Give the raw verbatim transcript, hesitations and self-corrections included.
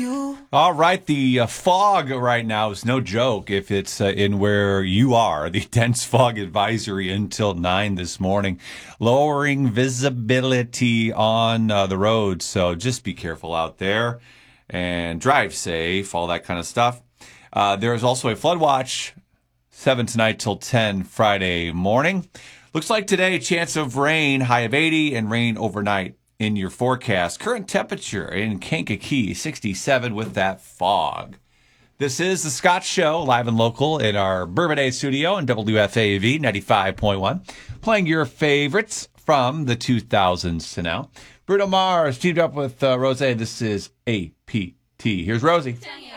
you. All right, the uh, fog right now is no joke if it's uh, in where you are. The dense fog advisory until nine this morning, lowering visibility on uh, the roads. So just be careful out there and drive safe, all that kind of stuff. Uh, there is also a flood watch, seven tonight till ten Friday morning. Looks like today, chance of rain, high of eighty, and rain overnight in your forecast. Current temperature in Kankakee, sixty-seven with that fog. This is The Scott Show, live and local in our Bourbonnais studio in W F A V ninety-five point one. Playing your favorites from the two thousands to now. Bruno Mars teamed up with uh, Rosé. This is A P T. Here's Rosie.